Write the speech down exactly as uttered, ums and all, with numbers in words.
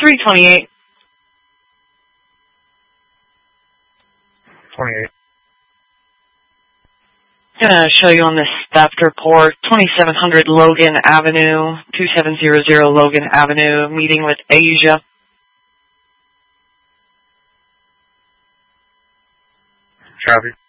three twenty-eight. twenty-eight. Gonna show you on this theft report, twenty-seven hundred Logan Avenue, two seven zero zero Logan Avenue, meeting with Asia. Copy.